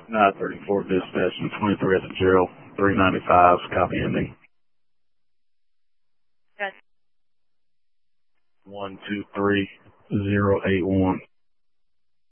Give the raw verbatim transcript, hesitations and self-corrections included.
nine thirty-four dispatch from twenty-three at the Gerald, three ninety-five, copy ending. Yes. one two three zero eight one.